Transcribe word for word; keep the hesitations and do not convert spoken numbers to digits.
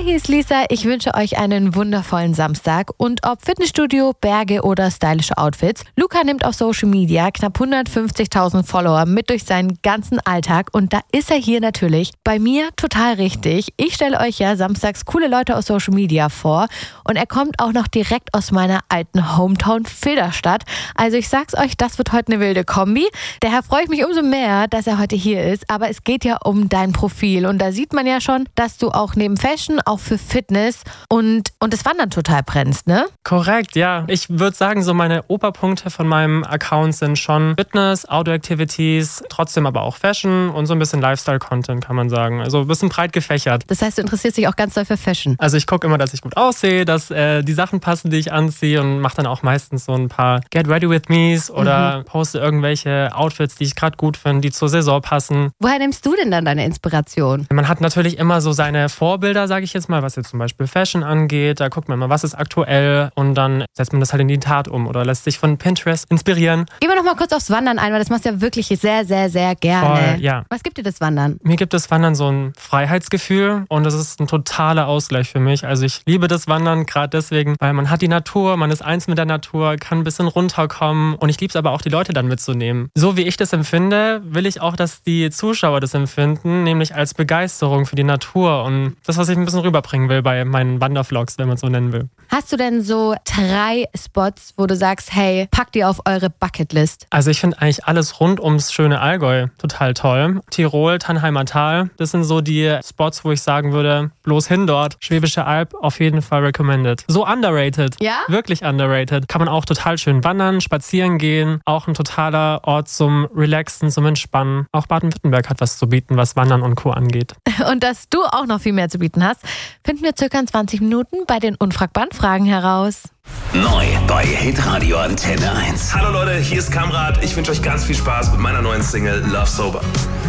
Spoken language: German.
hier ist Lisa. Ich wünsche euch einen wundervollen Samstag. Und ob Fitnessstudio, Berge oder stylische Outfits, Luca nimmt auf Social Media knapp hundertfünfzigtausend Follower mit durch seinen ganzen Alltag. Und da ist er hier natürlich bei mir total richtig. Ich stelle euch ja samstags coole Leute aus Social Media vor. Und er kommt auch noch direkt aus meiner alten Hometown Filderstadt. Also ich sag's euch, das wird heute eine wilde Kombi. Daher freue ich mich umso mehr, dass er heute hier ist. Aber es geht ja um dein Profil. Und da sieht man ja schon, dass du auch neben Fashion auch für Fitness und, und das Wandern total brennst, ne? Korrekt, ja. Ich würde sagen, so meine Oberpunkte von meinem Account sind schon Fitness, Outdoor-Activities, trotzdem aber auch Fashion und so ein bisschen Lifestyle-Content, kann man sagen. Also ein bisschen breit gefächert. Das heißt, du interessierst dich auch ganz doll für Fashion? Also ich gucke immer, dass ich gut aussehe, dass äh, die Sachen passen, die ich anziehe und mache dann auch meistens so ein paar Get Ready With Me's oder mhm. poste irgendwelche Outfits, die ich gerade gut finde, die zur Saison passen. Woher nimmst du denn dann deine Inspiration? Man hat natürlich immer so seine Vorbilder, sage ich jetzt mal, was jetzt zum Beispiel Fashion angeht. Da guckt man immer, was ist aktuell und dann setzt man das halt in die Tat um oder lässt sich von Pinterest inspirieren. Gehen wir noch mal kurz aufs Wandern ein, weil das machst du ja wirklich sehr, sehr, sehr gerne. Voll, ja. Was gibt dir das Wandern? Mir gibt das Wandern so ein Freiheitsgefühl und das ist ein totaler Ausgleich für mich. Also ich liebe das Wandern gerade deswegen, weil man hat die Natur, man ist eins mit der Natur, kann ein bisschen runterkommen und ich liebe es aber auch, die Leute dann mitzunehmen. So wie ich das empfinde, will ich auch, dass die Zuschauer das empfinden, nämlich als Begeisterung für die Natur und das, was ich ein bisschen rüberbringen will bei meinen Wandervlogs, wenn man es so nennen will. Hast du denn so drei Spots, wo du sagst, hey, packt die auf eure Bucketlist? Also ich finde eigentlich alles rund ums schöne Allgäu total toll. Tirol, Tannheimer Tal, das sind so die Spots, wo ich sagen würde, bloß hin dort. Schwäbische Alb, auf jeden Fall recommended. So underrated. Ja? Wirklich underrated. Kann man auch total schön wandern, spazieren gehen. Auch ein totaler Ort zum Relaxen, zum Entspannen. Auch Baden-Württemberg hat was zu bieten, was Wandern und Co. angeht. Und dass du auch noch viel mehr zu bieten hast, finden wir circa in zwanzig Minuten bei den unfragbaren Fragen heraus. Neu bei Hitradio Antenne eins. Hallo Leute, hier ist Kamrat. Ich wünsche euch ganz viel Spaß mit meiner neuen Single Love Sober.